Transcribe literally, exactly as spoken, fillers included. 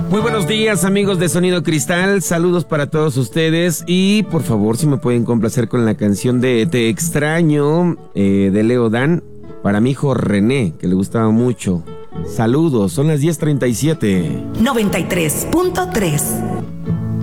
Muy buenos días, amigos de Sonido Cristal, saludos para todos ustedes y por favor si me pueden complacer con la canción de Te Extraño eh, de Leo Dan para mi hijo René, que le gustaba mucho. Saludos, son las diez treinta y siete. noventa y tres punto tres